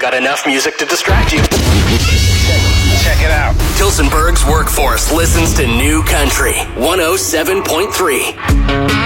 got enough music to distract you. Check it out. Tilsonburg's workforce listens to New Country 107.3.